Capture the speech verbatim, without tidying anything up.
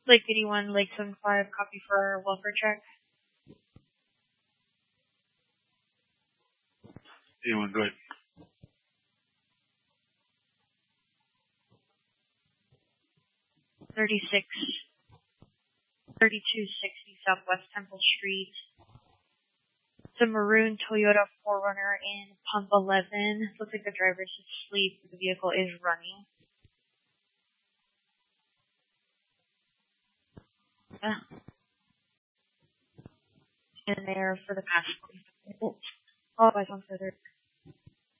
Lake eighty-one, Lake seventy-five, copy for welfare check. eighty-one, good. thirty-six, thirty-two sixty Southwest Temple Street. It's a maroon Toyota four runner in pump eleven. Looks like the driver's asleep, but the vehicle is running. Yeah. In there for the past forty-five minutes. All eyes on further.